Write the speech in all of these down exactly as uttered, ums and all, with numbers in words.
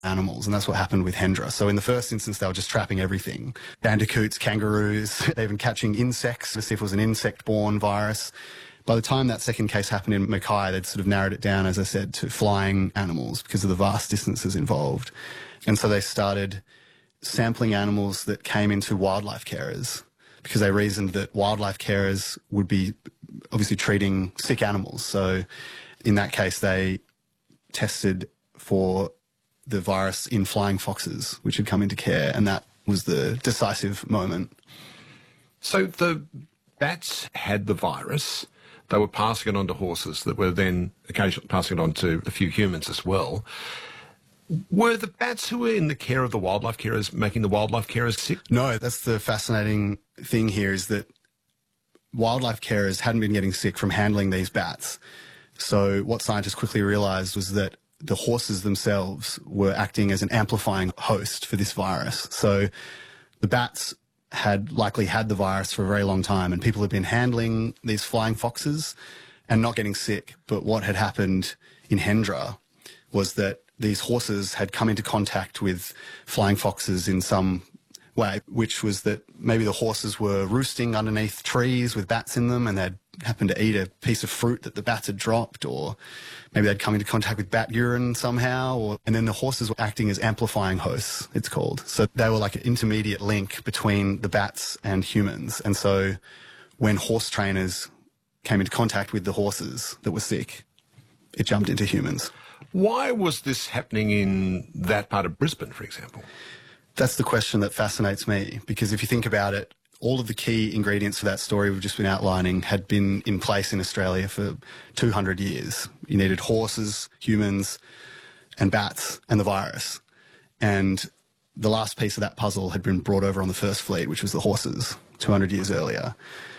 animals, and that's what happened with Hendra. So in the first instance, they were just trapping everything. Bandicoots, kangaroos, they're even catching insects to see if it was an insect-borne virus. By the time that second case happened in Mackay, they'd sort of narrowed it down, as I said, to flying animals because of the vast distances involved. And so they started sampling animals that came into wildlife carers because they reasoned that wildlife carers would be obviously treating sick animals. So in that case, they tested for the virus in flying foxes, which had come into care, and that was the decisive moment. So the bats had the virus. They were passing it on to horses that were then occasionally passing it on to a few humans as well. Were the bats who were in the care of the wildlife carers making the wildlife carers sick? No, that's the fascinating thing here, is that wildlife carers hadn't been getting sick from handling these bats. So what scientists quickly realised was that the horses themselves were acting as an amplifying host for this virus. So the bats had likely had the virus for a very long time, and people had been handling these flying foxes and not getting sick. But what had happened in Hendra was that these horses had come into contact with flying foxes in some way, which was that maybe the horses were roosting underneath trees with bats in them, and they'd happened to eat a piece of fruit that the bats had dropped, or maybe they'd come into contact with bat urine somehow, or, and then the horses were acting as amplifying hosts, it's called. So they were like an intermediate link between the bats and humans. And so when horse trainers came into contact with the horses that were sick, it jumped into humans. Why was this happening in that part of Brisbane, for example? That's the question that fascinates me, because if you think about it, all of the key ingredients for that story we've just been outlining had been in place in Australia for two hundred years. You needed horses, humans, and bats, and the virus. And the last piece of that puzzle had been brought over on the first fleet, which was the horses, two hundred years earlier.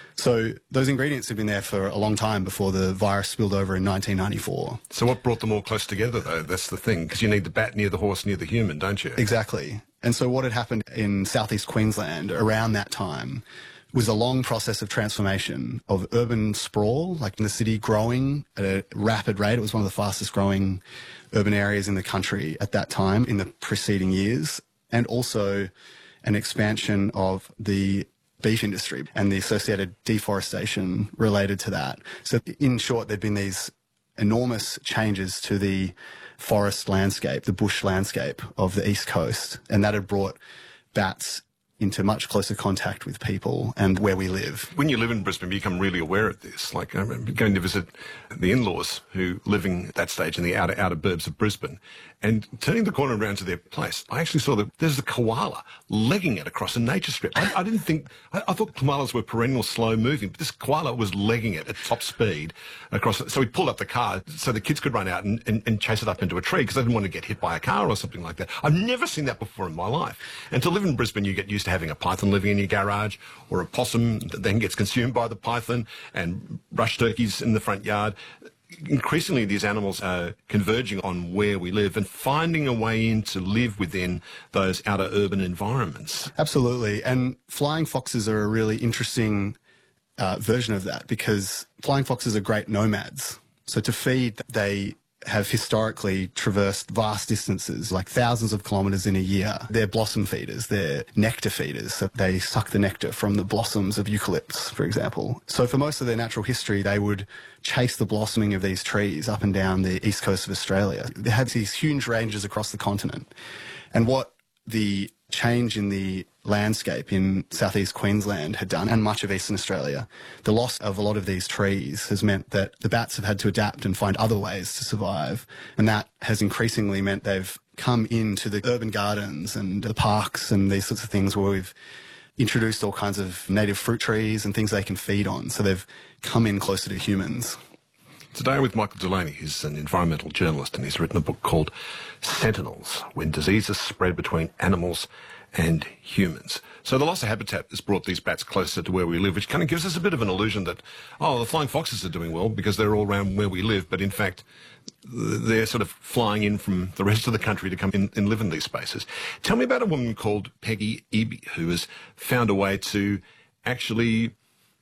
So those ingredients had been there for a long time before the virus spilled over in nineteen ninety-four. So what brought them all close together, though? That's the thing, because you need the bat near the horse near the human, don't you? Exactly. And so what had happened in southeast Queensland around that time was a long process of transformation of urban sprawl, like in the city growing at a rapid rate. It was one of the fastest growing urban areas in the country at that time in the preceding years, and also an expansion of the beef industry and the associated deforestation related to that. So in short, there'd been these enormous changes to the forest landscape, the bush landscape of the East Coast, and that had brought bats into much closer contact with people and where we live. When you live in Brisbane, you become really aware of this. Like, I remember going to visit the in-laws who living at that stage in the outer, outer burbs of Brisbane, and turning the corner around to their place, I actually saw that there's a koala legging it across a nature strip. I, I didn't think, I, I thought koalas were perennial slow moving, but this koala was legging it at top speed across. So we pulled up the car so the kids could run out and, and, and chase it up into a tree because they didn't want to get hit by a car or something like that. I've never seen that before in my life. And to live in Brisbane, you get used to having a python living in your garage, or a possum that then gets consumed by the python, and brush turkeys in the front yard. Increasingly, these animals are converging on where we live and finding a way in to live within those outer urban environments. Absolutely. And flying foxes are a really interesting uh, version of that, because flying foxes are great nomads. So to feed, they have historically traversed vast distances, like thousands of kilometres in a year. They're blossom feeders, they're nectar feeders, so they suck the nectar from the blossoms of eucalypts, for example. So for most of their natural history, they would chase the blossoming of these trees up and down the east coast of Australia. They had these huge ranges across the continent. And what the change in the landscape in southeast Queensland had done, and much of eastern Australia, the loss of a lot of these trees has meant that the bats have had to adapt and find other ways to survive. And that has increasingly meant they've come into the urban gardens and the parks and these sorts of things where we've introduced all kinds of native fruit trees and things they can feed on. So they've come in closer to humans. Today with Michael Delaney, who's an environmental journalist, and he's written a book called Sentinels, When Diseases Spread Between Animals and Humans. So the loss of habitat has brought these bats closer to where we live, which kind of gives us a bit of an illusion that, oh, the flying foxes are doing well because they're all around where we live, but in fact, they're sort of flying in from the rest of the country to come in and live in these spaces. Tell me about a woman called Peggy Eby, who has found a way to actually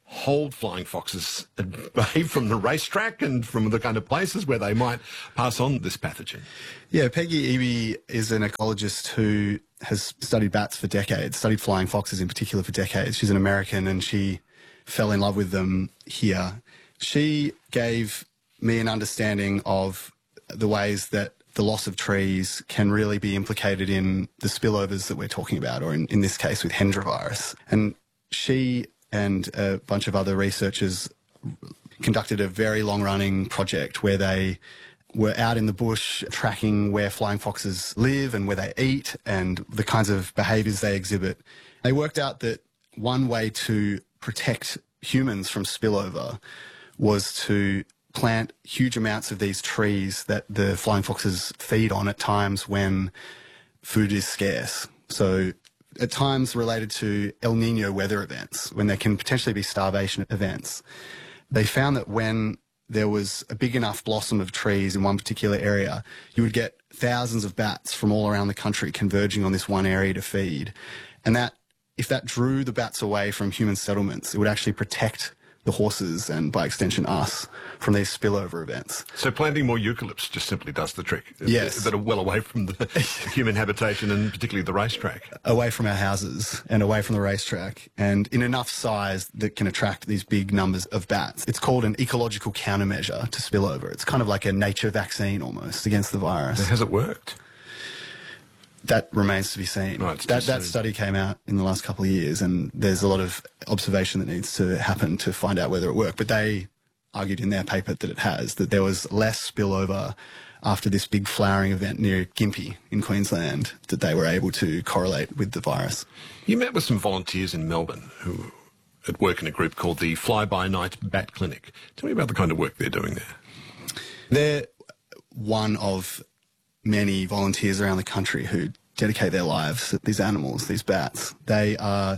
hold flying foxes away from the racetrack and from the kind of places where they might pass on this pathogen? Yeah, Peggy Eby is an ecologist who has studied bats for decades, studied flying foxes in particular for decades. She's an American and she fell in love with them here. She gave me an understanding of the ways that the loss of trees can really be implicated in the spillovers that we're talking about, or in, in this case with Hendra virus. And she and a bunch of other researchers conducted a very long-running project where they were out in the bush tracking where flying foxes live and where they eat and the kinds of behaviours they exhibit. They worked out that one way to protect humans from spillover was to plant huge amounts of these trees that the flying foxes feed on at times when food is scarce. So at times related to El Nino weather events, when there can potentially be starvation events. They found that when there was a big enough blossom of trees in one particular area, you would get thousands of bats from all around the country converging on this one area to feed. And that, if that drew the bats away from human settlements, it would actually protect the horses and, by extension, us from these spillover events. So planting more eucalypts just simply does the trick? Yes. That are well away from the human habitation and particularly the racetrack? Away from our houses and away from the racetrack, and in enough size that can attract these big numbers of bats. It's called an ecological countermeasure to spillover. It's kind of like a nature vaccine almost against the virus. Has it worked? That remains to be seen. Right, that that study came out in the last couple of years, and there's a lot of observation that needs to happen to find out whether it worked. But they argued in their paper that it has, that there was less spillover after this big flowering event near Gympie in Queensland, that they were able to correlate with the virus. You met with some volunteers in Melbourne who at work in a group called the Fly-by-Night Bat Clinic. Tell me about the kind of work they're doing there. They're one of many volunteers around the country who dedicate their lives to these animals, these bats. They are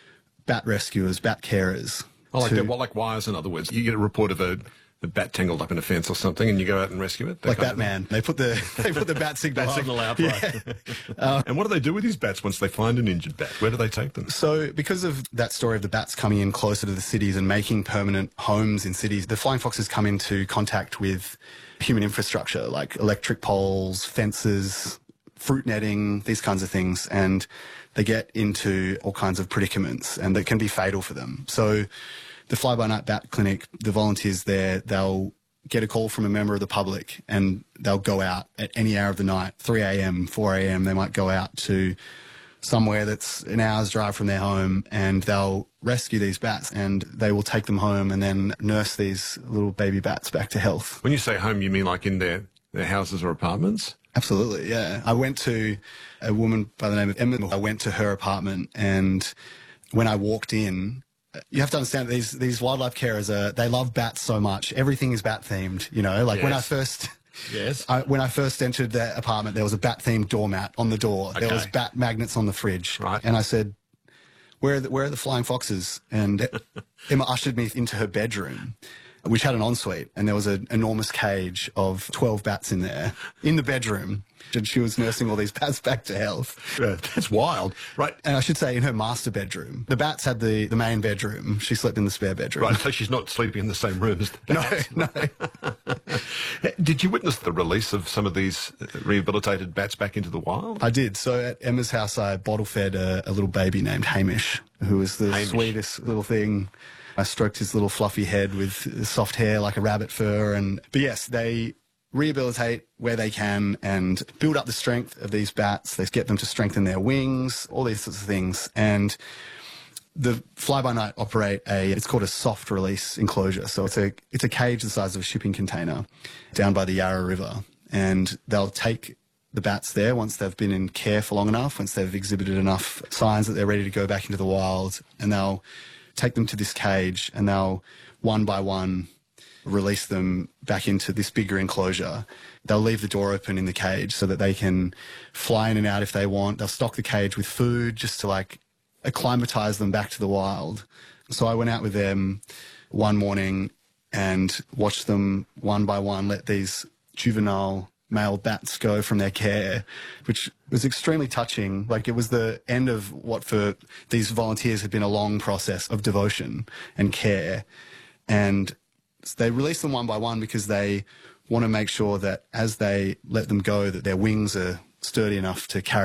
bat rescuers, bat carers. Oh, like, to, they're, well, like wires, in other words. You get a report of a, a bat tangled up in a fence or something and you go out and rescue it? Like Batman. They put the they put the bat signal bat up. signal out, yeah. right. um, and what do they do with these bats once they find an injured bat? Where do they take them? So because of that story of the bats coming in closer to the cities and making permanent homes in cities, the flying foxes come into contact with human infrastructure like electric poles, fences, fruit netting, these kinds of things, and they get into all kinds of predicaments and that can be fatal for them. So the Fly-by-Night Bat Clinic, the volunteers there, they'll get a call from a member of the public and they'll go out at any hour of the night, three a m, four a m, they might go out to somewhere that's an hour's drive from their home and they'll rescue these bats and they will take them home and then nurse these little baby bats back to health. When you say home, you mean like in their, their houses or apartments? Absolutely, yeah. I went to a woman by the name of Emma. I went to her apartment, and when I walked in, you have to understand that these these wildlife carers are, they love bats so much. Everything is bat themed, you know. Like yes. when I first yes I, when I first entered the apartment, there was a bat themed doormat on the door. Okay. There was bat magnets on the fridge, right? And I said, "Where are the, where are the flying foxes?" And Emma ushered me into her bedroom, which had an ensuite, and there was an enormous cage of twelve bats in there, in the bedroom, and she was nursing all these bats back to health. Yeah, that's wild. Right. And I should say in her master bedroom. The bats had the, the main bedroom. She slept in the spare bedroom. Right, so she's not sleeping in the same room as the bats. No, no. Did you witness the release of some of these rehabilitated bats back into the wild? I did. So at Emma's house, I bottle-fed a, a little baby named Hamish, who was the Hamish. sweetest little thing. I stroked his little fluffy head with soft hair like a rabbit fur. And but yes, they rehabilitate where they can and build up the strength of these bats. They get them to strengthen their wings, all these sorts of things. And the Fly-by-Night operate a, it's called a soft release enclosure. So it's a, it's a cage the size of a shipping container down by the Yarra River. And they'll take the bats there once they've been in care for long enough, once they've exhibited enough signs that they're ready to go back into the wild, and they'll take them to this cage and they'll one by one release them back into this bigger enclosure. They'll leave the door open in the cage so that they can fly in and out if they want. They'll stock the cage with food just to like acclimatize them back to the wild. So I went out with them one morning and watched them one by one let these juvenile male bats go from their care, which was extremely touching. Like, it was the end of what for these volunteers had been a long process of devotion and care. And they release them one by one because they want to make sure that as they let them go, that their wings are sturdy enough to carry